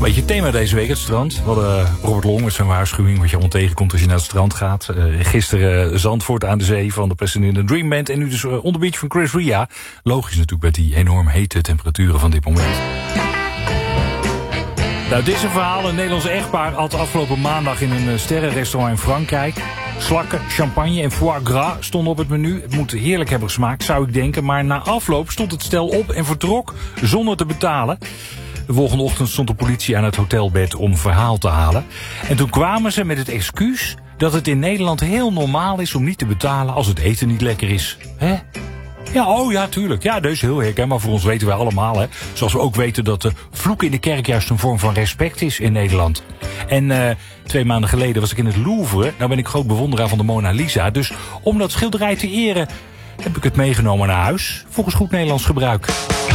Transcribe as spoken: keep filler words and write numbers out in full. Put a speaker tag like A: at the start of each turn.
A: Beetje thema deze week, het strand. We hadden Robert Long met zijn waarschuwing wat je allemaal tegenkomt als je naar het strand gaat. Uh, gisteren Zandvoort aan de zee van de President in the Dream Band. En nu dus uh, On The Beach van Chris Ria. Logisch natuurlijk met die enorm hete temperaturen van dit moment. Nou, dit is een verhaal. Een Nederlands echtpaar had afgelopen maandag in een sterrenrestaurant in Frankrijk. Slakken, champagne en foie gras stonden op het menu. Het moet heerlijk hebben gesmaakt, zou ik denken. Maar na afloop stond het stel op en vertrok zonder te betalen. De volgende ochtend stond de politie aan het hotelbed om verhaal te halen. En toen kwamen ze met het excuus dat het in Nederland heel normaal is om niet te betalen als het eten niet lekker is. Hè? Ja, oh ja, tuurlijk. Ja, dat is heel herkenbaar voor ons, weten wij allemaal. Hè. Zoals we ook weten dat de vloek in de kerk juist een vorm van respect is in Nederland. En uh, twee maanden geleden was ik in het Louvre. Nou ben ik groot bewonderaar van de Mona Lisa. Dus om dat schilderij te eren heb ik het meegenomen naar huis. Volgens goed Nederlands gebruik.